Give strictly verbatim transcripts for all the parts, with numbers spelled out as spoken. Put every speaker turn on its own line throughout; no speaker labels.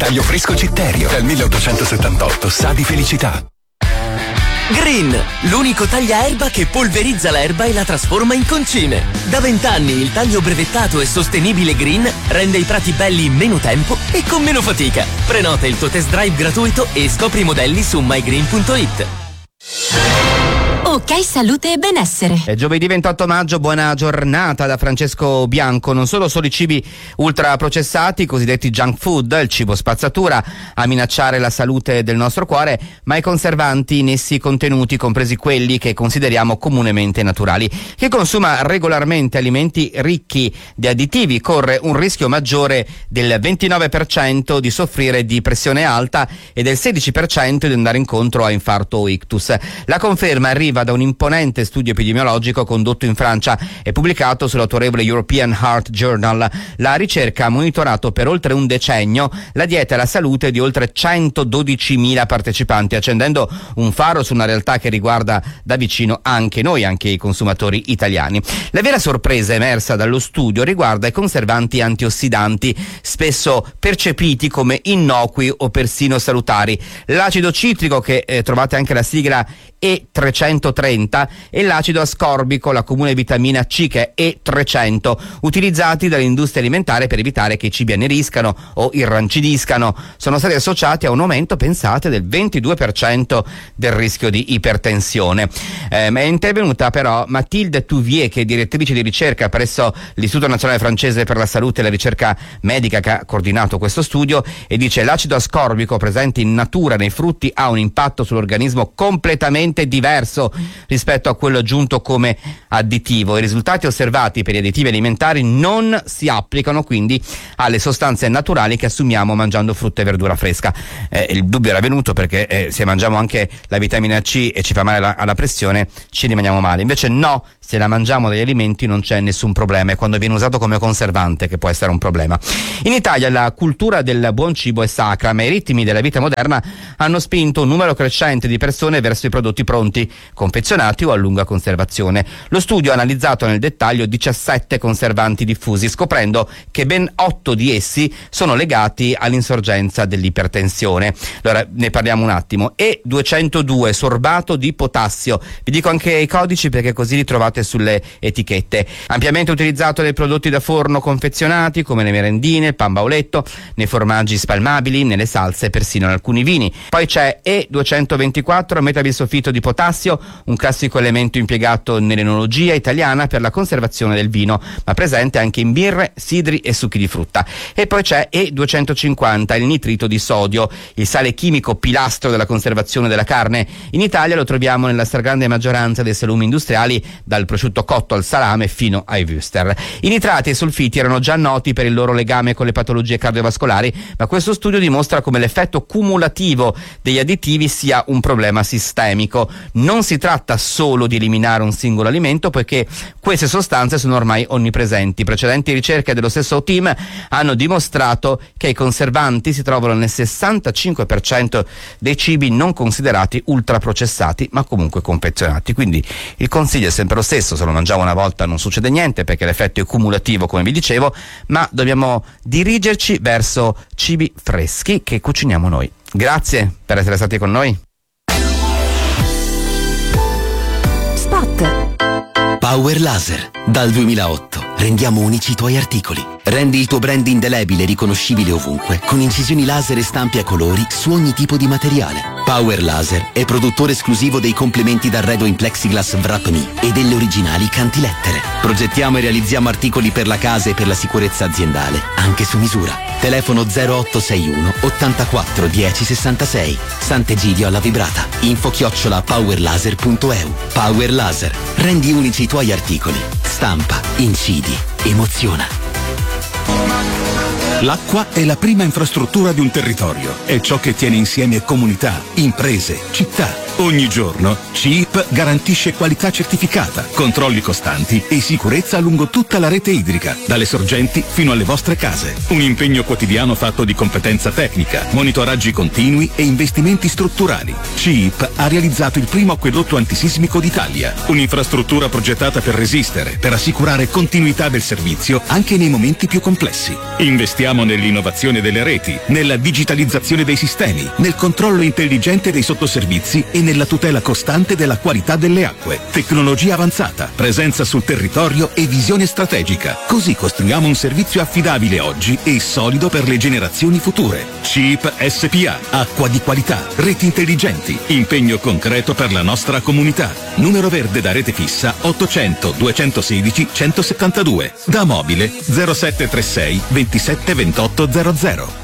Taglio fresco Citterio, dal milleottocentosettantotto, sa di felicità.
Green, l'unico tagliaerba che polverizza l'erba e la trasforma in concime. Da vent'anni il taglio brevettato e sostenibile Green rende i prati belli in meno tempo e con meno fatica. Prenota il tuo test drive gratuito e scopri i modelli su my green punto it.
Ok Salute e Benessere.
È giovedì ventotto maggio, buona giornata da Francesco Bianco. Non solo solo i cibi ultraprocessati, i cosiddetti junk food, il cibo spazzatura, a minacciare la salute del nostro cuore, ma i conservanti in essi contenuti, compresi quelli che consideriamo comunemente naturali. Chi consuma regolarmente alimenti ricchi di additivi corre un rischio maggiore del ventinove per cento di soffrire di pressione alta e del sedici per cento di andare incontro a infarto o ictus. La conferma arriva da un imponente studio epidemiologico condotto in Francia e pubblicato sull'autorevole European Heart Journal. La ricerca ha monitorato per oltre un decennio la dieta e la salute di oltre centododicimila partecipanti, accendendo un faro su una realtà che riguarda da vicino anche noi, anche i consumatori italiani. La vera sorpresa emersa dallo studio riguarda i conservanti antiossidanti, spesso percepiti come innocui o persino salutari. L'acido citrico, che eh, trovate anche la sigla E trecentotrenta, e l'acido ascorbico, la comune vitamina C, che è E trecento, utilizzati dall'industria alimentare per evitare che i cibi anneriscano o irrancidiscano, sono stati associati a un aumento, pensate, del ventidue per cento del rischio di ipertensione. Eh, è intervenuta però Mathilde Touvier, che è direttrice di ricerca presso l'Istituto Nazionale Francese per la Salute e la Ricerca Medica, che ha coordinato questo studio, e dice: l'acido ascorbico presente in natura nei frutti ha un impatto sull'organismo completamente diverso rispetto a quello aggiunto come additivo. I risultati osservati per gli additivi alimentari non si applicano quindi alle sostanze naturali che assumiamo mangiando frutta e verdura fresca. Eh, il dubbio era venuto perché eh, se mangiamo anche la vitamina C e ci fa male la, alla pressione, ci rimaniamo male. Invece no, se la mangiamo dagli alimenti non c'è nessun problema, è quando viene usato come conservante che può essere un problema. In Italia la cultura del buon cibo è sacra, ma i ritmi della vita moderna hanno spinto un numero crescente di persone verso i prodotti pronti, confezionati o a lunga conservazione. Lo studio ha analizzato nel dettaglio diciassette conservanti diffusi, scoprendo che ben otto di essi sono legati all'insorgenza dell'ipertensione. Allora ne parliamo un attimo. E duecentodue, sorbato di potassio. Vi dico anche i codici perché così li trovate sulle etichette. Ampiamente utilizzato nei prodotti da forno confezionati come le merendine, il pan bauletto, nei formaggi spalmabili, nelle salse e persino in alcuni vini. Poi c'è E duecentoventiquattro, metabisulfito di potassio, un classico elemento impiegato nell'enologia italiana per la conservazione del vino, ma presente anche in birre, sidri e succhi di frutta. E poi c'è E duecentocinquanta, il nitrito di sodio, il sale chimico pilastro della conservazione della carne. In Italia lo troviamo nella stragrande maggioranza dei salumi industriali, dal prosciutto cotto al salame fino ai wuster. I nitrati e i sulfiti erano già noti per il loro legame con le patologie cardiovascolari, ma questo studio dimostra come l'effetto cumulativo degli additivi sia un problema sistemico. Non si tratta solo di eliminare un singolo alimento, poiché queste sostanze sono ormai onnipresenti. Precedenti ricerche dello stesso team hanno dimostrato che i conservanti si trovano nel sessantacinque per cento dei cibi non considerati ultraprocessati, ma comunque confezionati. Quindi il consiglio è sempre lo stesso: se lo mangiamo una volta non succede niente perché l'effetto è cumulativo, come vi dicevo, ma dobbiamo dirigerci verso cibi freschi che cuciniamo noi. Grazie per essere stati con noi.
Spot.
Power Laser. Dal duemilaotto rendiamo unici i tuoi articoli. Rendi il tuo brand indelebile riconoscibile ovunque con incisioni laser e stampi a colori su ogni tipo di materiale. Power Laser è produttore esclusivo dei complementi d'arredo in plexiglass Wrap Me e delle originali cantilettere. Progettiamo e realizziamo articoli per la casa e per la sicurezza aziendale, anche su misura. Telefono zero otto sei uno ottantaquattro dieci sessantasei. Sant'Egidio alla Vibrata. Info chiocciola powerlaser punto e u. Power Laser. Rendi unici i tuoi articoli. Stampa, incidi, emoziona.
L'acqua è la prima infrastruttura di un territorio, è ciò che tiene insieme comunità, imprese, città. Ogni giorno C I P garantisce qualità certificata, controlli costanti e sicurezza lungo tutta la rete idrica, dalle sorgenti fino alle vostre case. Un impegno quotidiano fatto di competenza tecnica, monitoraggi continui e investimenti strutturali. C I P ha realizzato il primo acquedotto antisismico d'Italia, un'infrastruttura progettata per resistere, per assicurare continuità del servizio anche nei momenti più complessi. Investiamo Investiamo nell'innovazione delle reti, nella digitalizzazione dei sistemi, nel controllo intelligente dei sottoservizi e nella tutela costante della qualità delle acque. Tecnologia avanzata, presenza sul territorio e visione strategica. Così costruiamo un servizio affidabile oggi e solido per le generazioni future. C I P S P A, acqua di qualità, reti intelligenti, impegno concreto per la nostra comunità. Numero verde da rete fissa ottocento duecentosedici centosettantadue. Da mobile zero sette tre sei ventisette ventotto zero zero.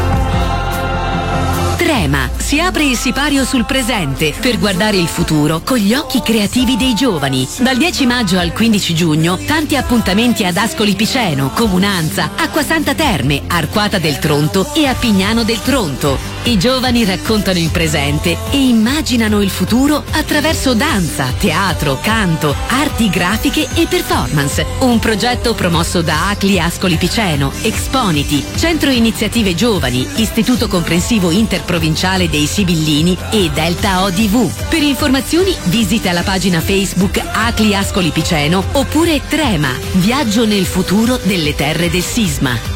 Trema, si apre il sipario sul presente per guardare il futuro con gli occhi creativi dei giovani. Dal dieci maggio al quindici giugno, tanti appuntamenti ad Ascoli Piceno, Comunanza, Acquasanta Terme, Arquata del Tronto e a Pignano del Tronto. I giovani raccontano il presente e immaginano il futuro attraverso danza, teatro, canto, arti grafiche e performance. Un progetto promosso da A C L I Ascoli Piceno, Exponiti, Centro Iniziative Giovani, Istituto Comprensivo Interprovinciale dei Sibillini e Delta O D V. Per informazioni visita la pagina Facebook A C L I Ascoli Piceno oppure Trema, viaggio nel futuro delle terre del sisma.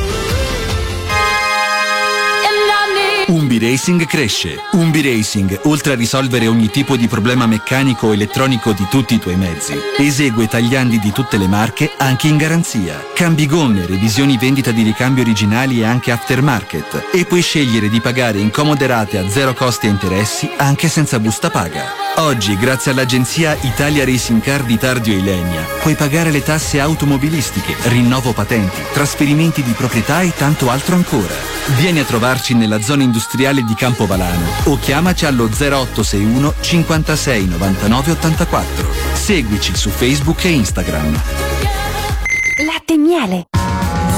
Umbi Racing cresce. Umbi Racing, oltre a risolvere ogni tipo di problema meccanico o elettronico di tutti i tuoi mezzi, esegue tagliandi di tutte le marche anche in garanzia. Cambi gomme, revisioni, vendita di ricambi originali e anche aftermarket. E puoi scegliere di pagare in comode rate a zero costi e interessi anche senza busta paga. Oggi, grazie all'agenzia Italia Racing Car di Tardio e Ilenia, puoi pagare le tasse automobilistiche, rinnovo patenti, trasferimenti di proprietà e tanto altro ancora. Vieni a trovarci nella zona industriale di Campovalano o chiamaci allo zero otto sei uno cinquantasei novantanove ottantaquattro. Seguici su Facebook e Instagram.
Latte e miele.